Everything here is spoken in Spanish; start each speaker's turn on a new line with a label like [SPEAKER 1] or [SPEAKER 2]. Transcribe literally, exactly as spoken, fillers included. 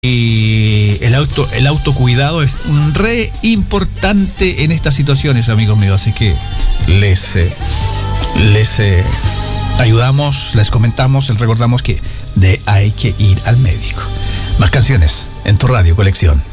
[SPEAKER 1] Y el auto, el autocuidado es re importante en estas situaciones, amigos míos. Así que les, eh, les eh, ayudamos, les comentamos, les recordamos que de hay que ir al médico. Más canciones en tu radio colección.